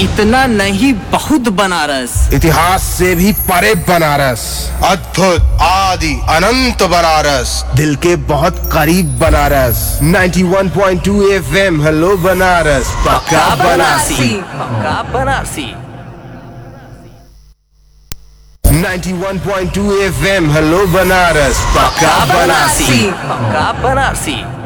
इतना नहीं बहुत बनारस, इतिहास से भी परे बनारस, अद्भुत आदि अनंत बनारस, दिल के बहुत करीब बनारस। 91.2 FM हेलो बनारस, पक्का बनारसी, पक्का बनारसी। 91.2 FM हेलो बनारस, पक्का बनारसी, पक्का बनारसी।